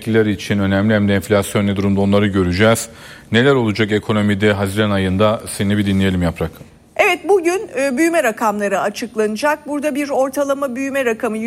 ilişkiler için önemli, hem de enflasyon ne durumda onları göreceğiz. Neler olacak ekonomide Haziran ayında, seni bir dinleyelim Yaprak. Evet, bugün büyüme rakamları açıklanacak. Burada bir ortalama büyüme rakamı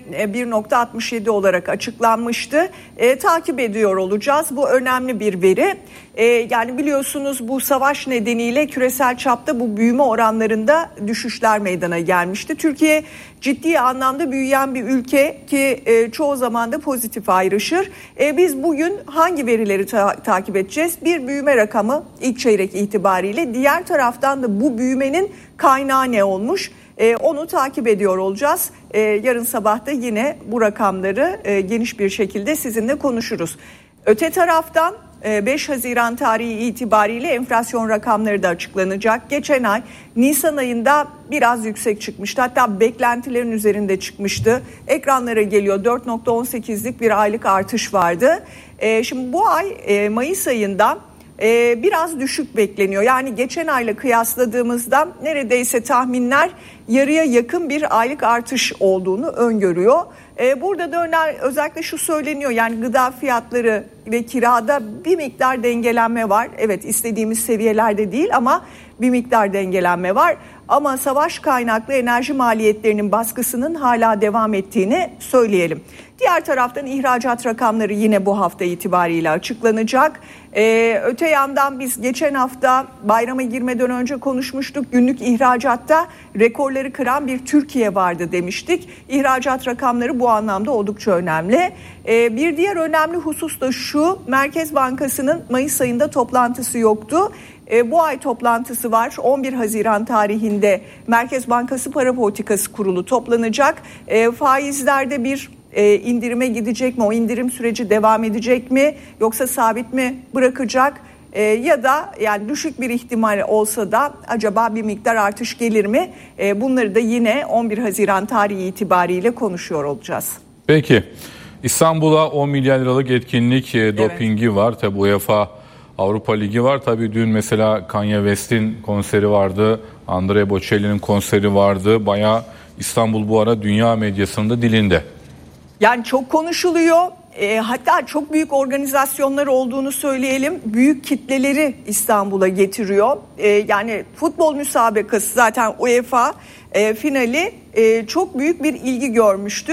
%1.67 olarak açıklanmıştı. Takip ediyor olacağız. Bu önemli bir veri. Yani biliyorsunuz bu savaş nedeniyle küresel çapta bu büyüme oranlarında düşüşler meydana gelmişti. Türkiye ciddi anlamda büyüyen bir ülke ki çoğu zaman da pozitif ayrışır. Biz bugün hangi verileri takip edeceğiz? Bir büyüme rakamı ilk çeyrek itibariyle. Diğer taraftan da bu büyümenin kaynağı ne olmuş? Onu takip ediyor olacağız. Yarın sabah da yine bu rakamları geniş bir şekilde sizinle konuşuruz. Öte taraftan 5 Haziran tarihi itibariyle enflasyon rakamları da açıklanacak. Geçen ay Nisan ayında biraz yüksek çıkmıştı. Hatta beklentilerin üzerinde çıkmıştı. Ekranlara geliyor, 4.18'lik bir aylık artış vardı. Şimdi bu ay Mayıs ayında biraz düşük bekleniyor. Yani geçen ayla kıyasladığımızda neredeyse tahminler yarıya yakın bir aylık artış olduğunu öngörüyor. Burada da özellikle şu söyleniyor, yani gıda fiyatları ve kirada bir miktar dengelenme var. Evet, istediğimiz seviyelerde değil ama bir miktar dengelenme var. Ama savaş kaynaklı enerji maliyetlerinin baskısının hala devam ettiğini söyleyelim. Diğer taraftan ihracat rakamları yine bu hafta itibariyle açıklanacak. Öte yandan biz geçen hafta bayrama girmeden önce konuşmuştuk. Günlük ihracatta rekorları kıran bir Türkiye vardı demiştik. İhracat rakamları bu anlamda oldukça önemli. Bir diğer önemli husus da şu: Merkez Bankası'nın Mayıs ayında toplantısı yoktu. Bu ay toplantısı var. 11 Haziran tarihinde Merkez Bankası Para Politikası Kurulu toplanacak. Faizlerde bir indirime gidecek mi? O indirim süreci devam edecek mi? Yoksa sabit mi bırakacak? Ya da yani düşük bir ihtimal olsa da acaba bir miktar artış gelir mi? Bunları da yine 11 Haziran tarihi itibariyle konuşuyor olacağız. Peki, İstanbul'a 10 milyar liralık etkinlik dopingi var. Tabi UEFA Avrupa Ligi var. Tabii dün mesela Kanye West'in konseri vardı. Andrea Bocelli'nin konseri vardı. Bayağı İstanbul bu ara dünya medyasında dilinde. Yani çok konuşuluyor. Hatta çok büyük organizasyonlar olduğunu söyleyelim. Büyük kitleleri İstanbul'a getiriyor. Yani futbol müsabakası, zaten UEFA finali çok büyük bir ilgi görmüştü.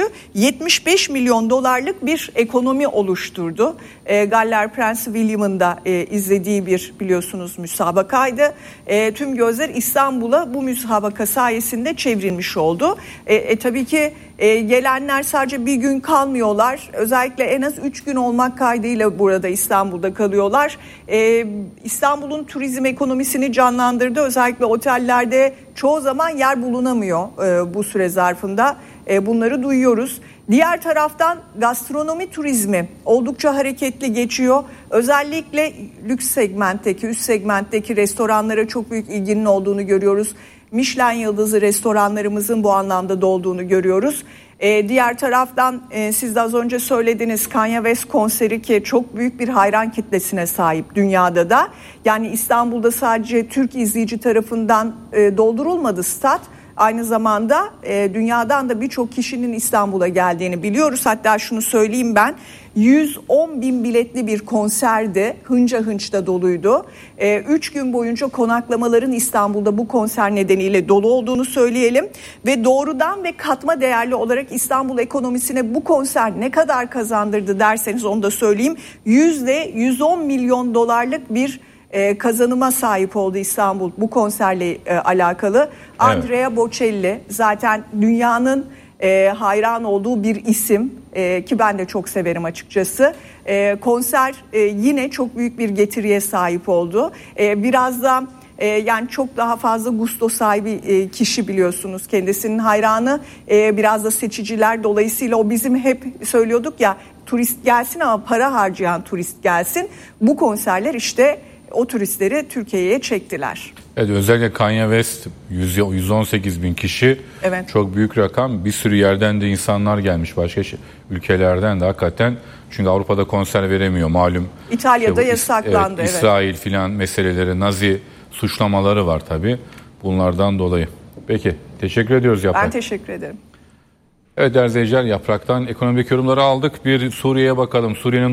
75 milyon dolarlık bir ekonomi oluşturdu. Galler Prensi William'ın da izlediği bir, biliyorsunuz, müsabakaydı. Tüm gözler İstanbul'a bu müsabaka sayesinde çevrilmiş oldu. Tabii ki gelenler sadece bir gün kalmıyorlar. Özellikle en az 3 gün olmak kaydıyla burada İstanbul'da kalıyorlar. İstanbul'un turizm ekonomisini canlandırdı. Özellikle otellerde çoğu zaman yer bulunamıyor bu süre zarfında. Bunları duyuyoruz. Diğer taraftan gastronomi turizmi oldukça hareketli geçiyor. Özellikle lüks segmentteki, üst segmentteki restoranlara çok büyük ilginin olduğunu görüyoruz. Michelin yıldızı restoranlarımızın bu anlamda dolduğunu görüyoruz. Diğer taraftan siz de az önce söylediniz, Kanye West konseri ki çok büyük bir hayran kitlesine sahip dünyada da. Yani İstanbul'da sadece Türk izleyici tarafından doldurulmadı stat. Aynı zamanda dünyadan da birçok kişinin İstanbul'a geldiğini biliyoruz. Hatta şunu söyleyeyim ben, 110 bin biletli bir konserdi. Hınca hınç da doluydu. 3 gün boyunca konaklamaların İstanbul'da bu konser nedeniyle dolu olduğunu söyleyelim. Ve doğrudan ve katma değerli olarak İstanbul ekonomisine bu konser ne kadar kazandırdı derseniz onu da söyleyeyim. %110 milyon dolarlık bir kazanıma sahip oldu İstanbul bu konserle alakalı. Evet. Andrea Bocelli zaten dünyanın hayran olduğu bir isim ki ben de çok severim açıkçası. Konser yine çok büyük bir getiriye sahip oldu. Biraz da yani çok daha fazla gusto sahibi kişi, biliyorsunuz, kendisinin hayranı. Biraz da seçiciler, dolayısıyla o bizim hep söylüyorduk ya, turist gelsin ama para harcayan turist gelsin. Bu konserler işte o turistleri Türkiye'ye çektiler. Evet, özellikle Kanye West 118 bin kişi, evet, çok büyük rakam. Bir sürü yerden de insanlar gelmiş, başka ülkelerden de hakikaten. Çünkü Avrupa'da konser veremiyor malum. İtalya'da yasaklandı. Evet, İsrail filan meseleleri, Nazi suçlamaları var tabii bunlardan dolayı. Peki, teşekkür ediyoruz Yaprak. Ben teşekkür ederim. Evet değerli izleyiciler, Yaprak'tan ekonomik yorumları aldık. Bir Suriye'ye bakalım. Suriye'nin